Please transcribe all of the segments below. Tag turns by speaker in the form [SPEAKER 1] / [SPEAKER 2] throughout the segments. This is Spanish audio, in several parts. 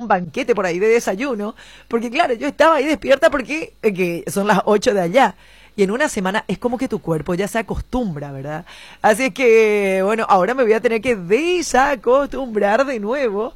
[SPEAKER 1] un banquete por ahí de desayuno, porque claro, yo estaba ahí despierta porque que son las 8 de allá. Y en una semana es como que tu cuerpo ya se acostumbra, ¿verdad? Así es que, bueno, ahora me voy a tener que desacostumbrar de nuevo.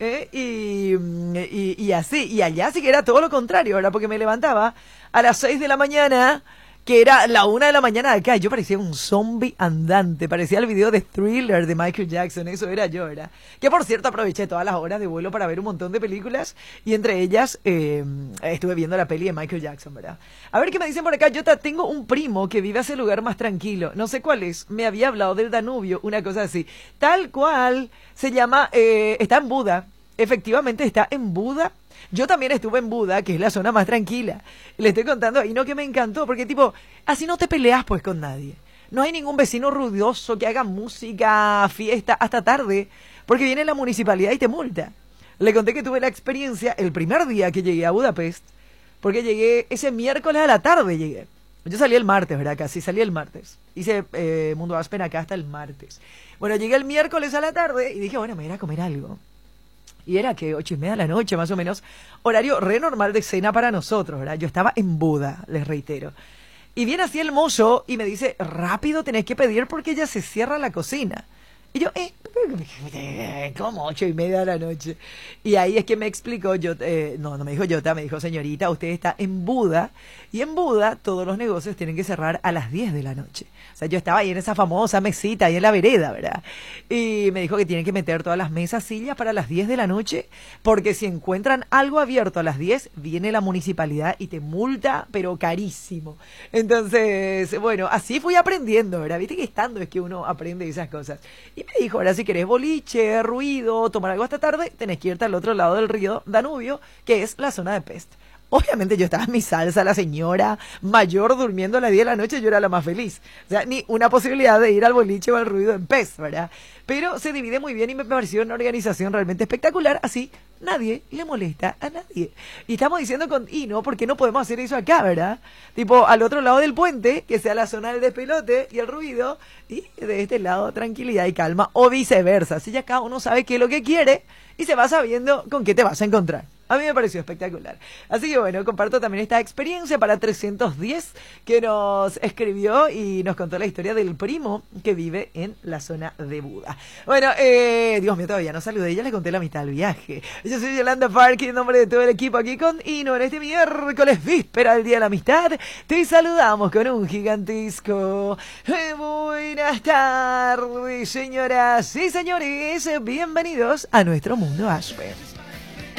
[SPEAKER 1] Y así, y allá sí que era todo lo contrario, ¿verdad? Porque me levantaba a las 6 de la mañana, que era la 1 de la mañana de acá. Yo parecía un zombie andante, parecía el video de Thriller de Michael Jackson, eso era yo, ¿verdad? Que por cierto aproveché todas las horas de vuelo para ver un montón de películas y entre ellas estuve viendo la peli de Michael Jackson, ¿verdad? A ver qué me dicen por acá. Yo tengo un primo que vive a ese lugar más tranquilo, no sé cuál es, me había hablado del Danubio, una cosa así, tal cual, se llama, está en Buda, efectivamente está en Buda. Yo también estuve en Buda, que es la zona más tranquila. Le estoy contando ahí, no, que me encantó, porque tipo, así no te peleas pues con nadie. No hay ningún vecino ruidoso que haga música, fiesta, hasta tarde, porque viene la municipalidad y te multa. Le conté que tuve la experiencia el primer día que llegué a Budapest, porque llegué ese miércoles a la tarde llegué. Yo salí el martes, ¿verdad? Casi salí el martes. Hice Mundo Aspen acá hasta el martes. Bueno, llegué el miércoles a la tarde y dije, bueno, me voy a ir a comer algo. Y era que 8:30 de la noche, más o menos, horario re normal de cena para nosotros, ¿verdad? Yo estaba en Buda, les reitero. Y viene así el mozo y me dice, rápido tenés que pedir porque ya se cierra la cocina. Y yo, ¿cómo 8:30 de la noche? Y ahí es que me explicó, no me dijo Jota, me dijo, señorita, usted está en Buda, y en Buda todos los negocios tienen que cerrar a las 10 de la noche. O sea, yo estaba ahí en esa famosa mesita, ahí en la vereda, ¿verdad? Y me dijo que tienen que meter todas las mesas, sillas para las 10 de la noche, porque si encuentran algo abierto a las 10, viene la municipalidad y te multa, pero carísimo. Entonces, bueno, así fui aprendiendo, ¿verdad? Viste que estando es que uno aprende esas cosas. Y me dijo, ahora si querés boliche, ruido, tomar algo hasta tarde, tenés que irte al otro lado del río Danubio, que es la zona de Pest. Obviamente yo estaba en mi salsa, la señora mayor durmiendo a las 10 de la noche, yo era la más feliz. O sea, ni una posibilidad de ir al boliche o al ruido en Pest, ¿verdad? Pero se divide muy bien y me pareció una organización realmente espectacular, así nadie le molesta a nadie. Y estamos diciendo no, ¿por qué no podemos hacer eso acá, verdad? Tipo, al otro lado del puente, que sea la zona del despelote y el ruido, y de este lado tranquilidad y calma, o viceversa. Así ya cada uno sabe qué es lo que quiere y se va sabiendo con qué te vas a encontrar. A mí me pareció espectacular. Así que bueno, comparto también esta experiencia para 310 que nos escribió y nos contó la historia del primo que vive en la zona de Buda. Bueno, Dios mío, todavía no saludé, ya le conté la mitad del viaje. Yo soy Yolanda Park y en nombre de todo el equipo aquí con Ino en este miércoles, víspera del Día de la Amistad, te saludamos con un gigantesco buenas tardes, señoras y señores, bienvenidos a nuestro Mundo Aspen.